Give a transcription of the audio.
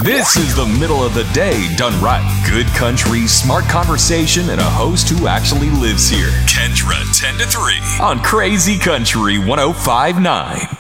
This is the middle of the day done right. Good country, smart conversation, and a host who actually lives here. Kendra 10 to 3 on Crazy Country 105.9.